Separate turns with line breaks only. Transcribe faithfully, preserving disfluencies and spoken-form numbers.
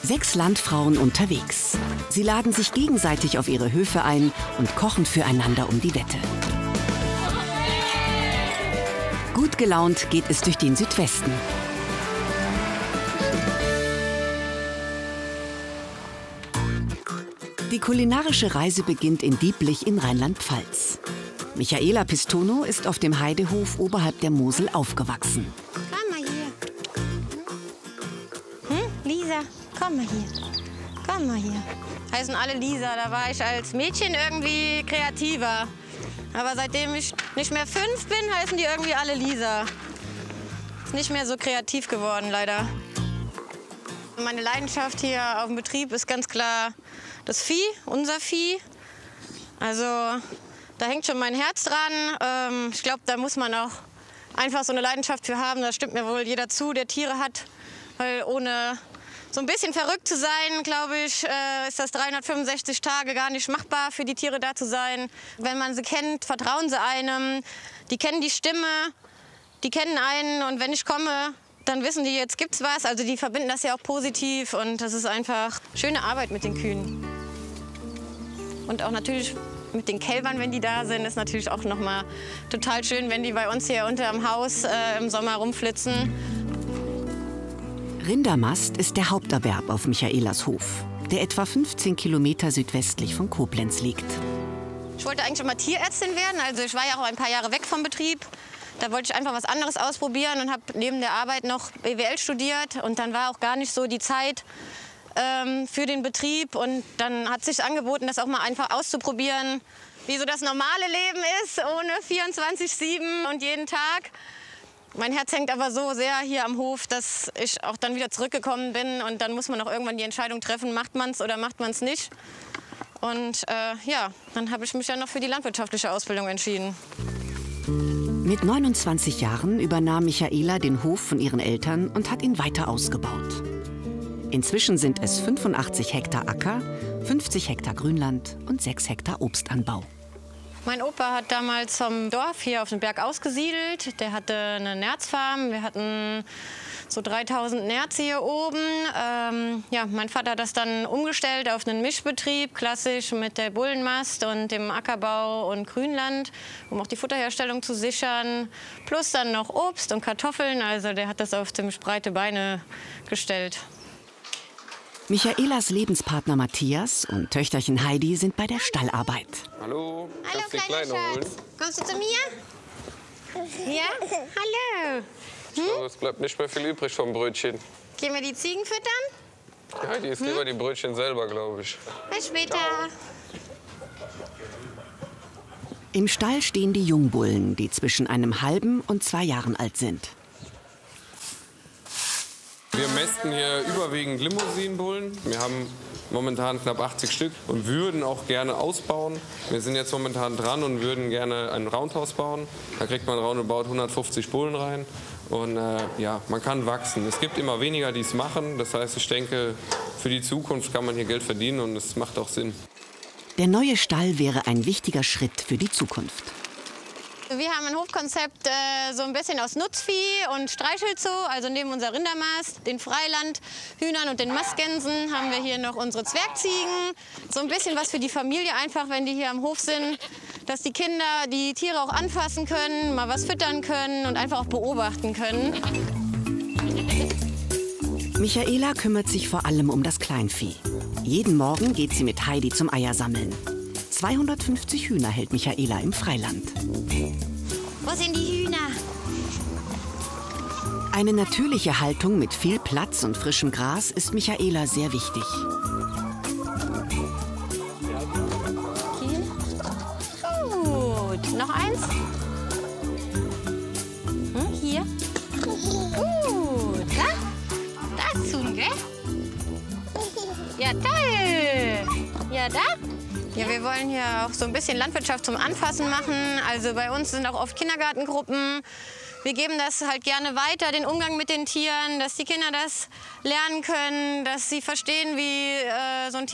Sechs Landfrauen unterwegs. Sie laden sich gegenseitig auf ihre Höfe ein und kochen füreinander um die Wette. Gut gelaunt geht es durch den Südwesten. Die kulinarische Reise beginnt in Dieblich in Rheinland-Pfalz. Michaela Pistono ist auf dem Heidehof oberhalb der Mosel aufgewachsen.
Komm mal hier. Hm? Lisa, komm mal hier. Komm mal hier. Heißen alle Lisa. Da war ich als Mädchen irgendwie kreativer. Aber seitdem ich nicht mehr fünf bin, heißen die irgendwie alle Lisa. Ist nicht mehr so kreativ geworden, leider. Meine Leidenschaft hier auf dem Betrieb ist ganz klar das Vieh, unser Vieh. Also da hängt schon mein Herz dran. Ähm, ich glaube, da muss man auch einfach so eine Leidenschaft für haben. Da stimmt mir wohl jeder zu, der Tiere hat. Weil ohne so ein bisschen verrückt zu sein, glaube ich, äh, ist das dreihundertfünfundsechzig Tage gar nicht machbar, für die Tiere da zu sein. Wenn man sie kennt, vertrauen sie einem. Die kennen die Stimme, die kennen einen. Und wenn ich komme, dann wissen die, jetzt gibt's was. Also die verbinden das ja auch positiv. Und das ist einfach schöne Arbeit mit den Kühen. Und auch natürlich mit den Kälbern, wenn die da sind, ist natürlich auch noch mal total schön, wenn die bei uns hier unterm Haus äh, im Sommer rumflitzen.
Rindermast ist der Haupterwerb auf Michaelas Hof, der etwa fünfzehn Kilometer südwestlich von Koblenz liegt.
Ich wollte eigentlich schon mal Tierärztin werden, also ich war ja auch ein paar Jahre weg vom Betrieb. Da wollte ich einfach was anderes ausprobieren und habe neben der Arbeit noch B W L studiert. Und dann war auch gar nicht so die Zeit ähm, für den Betrieb. Und dann hat sich angeboten, das auch mal einfach auszuprobieren, wie so das normale Leben ist, ohne vierundzwanzig sieben und jeden Tag. Mein Herz hängt aber so sehr hier am Hof, dass ich auch dann wieder zurückgekommen bin. Und dann muss man auch irgendwann die Entscheidung treffen, macht man es oder macht man es nicht. Und äh, ja, dann habe ich mich dann noch für die landwirtschaftliche Ausbildung entschieden.
Mit neunundzwanzig Jahren übernahm Michaela den Hof von ihren Eltern und hat ihn weiter ausgebaut. Inzwischen sind es fünfundachtzig Hektar Acker, fünfzig Hektar Grünland und sechs Hektar Obstanbau.
Mein Opa hat damals vom Dorf hier auf den Berg ausgesiedelt. Der hatte eine Nerzfarm. Wir hatten so dreitausend Nerze hier oben. Ähm, ja, mein Vater hat das dann umgestellt auf einen Mischbetrieb, klassisch mit der Bullenmast und dem Ackerbau und Grünland, um auch die Futterherstellung zu sichern. Plus dann noch Obst und Kartoffeln. Also der hat das auf ziemlich breite Beine gestellt.
Michaelas Lebenspartner Matthias und Töchterchen Heidi sind bei der Stallarbeit.
Hallo,
Hallo, kleiner Schatz. Kommst du zu mir? Ja? Hallo.
Ich glaube, es bleibt nicht mehr viel übrig vom Brötchen.
Gehen wir die Ziegen füttern?
Heidi isst lieber die Brötchen selber, glaube ich.
Bis später.
Im Stall stehen die Jungbullen, die zwischen einem halben und zwei Jahren alt sind.
Wir mästen hier überwiegend Limousinenbullen. Wir haben momentan knapp achtzig Stück und würden auch gerne ausbauen. Wir sind jetzt momentan dran und würden gerne ein Roundhaus bauen. Da kriegt man roundabout hundertfünfzig Bullen rein. Und äh, ja, man kann wachsen. Es gibt immer weniger, die es machen. Das heißt, ich denke, für die Zukunft kann man hier Geld verdienen und es macht auch Sinn.
Der neue Stall wäre ein wichtiger Schritt für die Zukunft.
Wir haben ein Hofkonzept äh, so ein bisschen aus Nutzvieh und Streichelzoo, also neben unserer Rindermast, den Freilandhühnern und den Mastgänsen haben wir hier noch unsere Zwergziegen. So ein bisschen was für die Familie einfach, wenn die hier am Hof sind, dass die Kinder die Tiere auch anfassen können, mal was füttern können und einfach auch beobachten können.
Michaela kümmert sich vor allem um das Kleinvieh. Jeden Morgen geht sie mit Heidi zum Eiersammeln. zweihundertfünfzig Hühner hält Michaela im Freiland.
Wo sind die Hühner?
Eine natürliche Haltung mit viel Platz und frischem Gras ist Michaela sehr wichtig.
Gut. Noch eins? Hm, hier? Gut. Da? Da tun, gell? Ja, toll. Ja, da? Ja, wir wollen hier auch so ein bisschen Landwirtschaft zum Anfassen machen. Also bei uns sind auch oft Kindergartengruppen. Wir geben das halt gerne weiter, den Umgang mit den Tieren, dass die Kinder das lernen können, dass sie verstehen, wie äh, so ein Tier